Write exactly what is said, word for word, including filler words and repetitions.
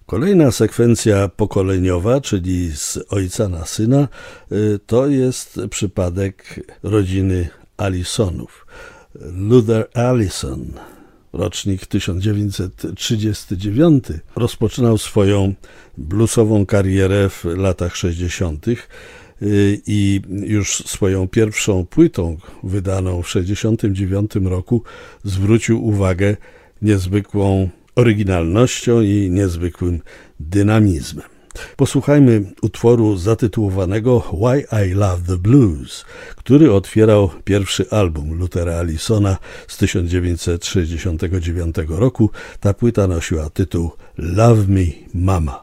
Kolejna sekwencja pokoleniowa, czyli z ojca na syna, to jest przypadek rodziny Allisonów. Luther Allison, rocznik tysiąc dziewięćset trzydziesty dziewiąty, rozpoczynał swoją bluesową karierę w latach sześćdziesiątych i już swoją pierwszą płytą, wydaną w sześćdziesiątym dziewiątym roku, zwrócił uwagę niezwykłą oryginalnością i niezwykłym dynamizmem. Posłuchajmy utworu zatytułowanego Why I Love the Blues, który otwierał pierwszy album Luthera Allisona z tysiąc dziewięćset sześćdziesiątego dziewiątego roku. Ta płyta nosiła tytuł Love Me Mama.